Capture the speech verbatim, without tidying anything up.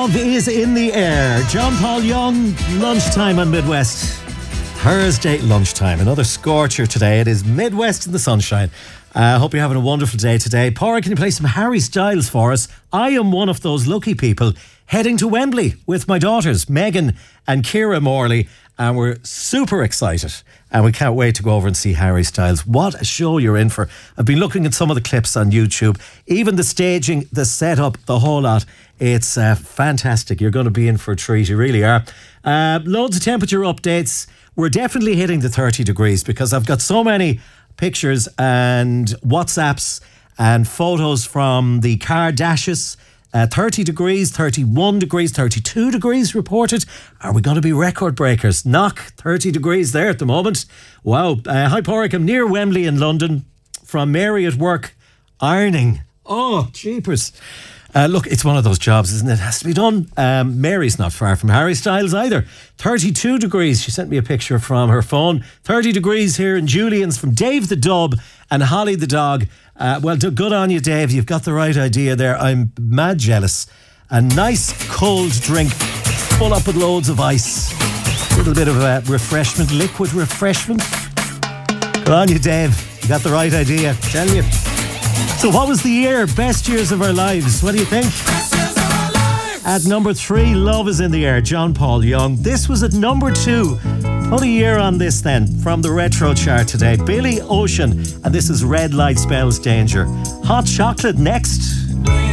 Love is in the air. John Paul Young, lunchtime on Midwest. Thursday lunchtime. Another scorcher today. It is Midwest in the sunshine. I uh, hope you're having a wonderful day today. Paura, can you play some Harry Styles for us? I am one of those lucky people heading to Wembley with my daughters, Megan and Ciara Morley, and we're super excited. And we can't wait to go over and see Harry Styles. What a show you're in for. I've been looking at some of the clips on YouTube. Even the staging, the setup, the whole lot. It's uh, fantastic. You're going to be in for a treat. You really are. Uh, loads of temperature updates. We're definitely hitting the thirty degrees because I've got so many pictures and WhatsApps and photos from the car dashes. Uh, thirty degrees, thirty-one degrees, thirty-two degrees reported. Are we going to be record breakers? Knock thirty degrees there at the moment. Wow. Uh, hi, Porrick. I'm near Wembley in London. From Mary at work, ironing. Oh, jeepers. Uh, look, it's one of those jobs, isn't it? It has to be done. Um, Mary's not far from Harry Styles either. thirty-two degrees. She sent me a picture from her phone. thirty degrees here in Julian's from Dave the Dub and Holly the dog. Uh, well, good on you, Dave. You've got the right idea there. I'm mad jealous. A nice cold drink, full up with loads of ice. A little bit of a refreshment, liquid refreshment. Good on you, Dave. You got the right idea. Tell you. So what was the year? Best years of our lives. What do you think? At number three, Love is in the Air, John Paul Young. This was at number two. Put a year on this then, from the retro chart today. Billy Ocean, and this is Red Light Spells Danger. Hot Chocolate next.